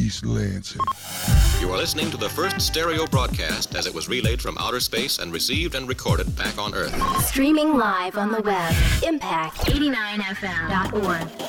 East Lansing. You are listening to the first stereo broadcast as it was relayed from outer space and received and recorded back on Earth. Streaming live on the web, impact89fm.org.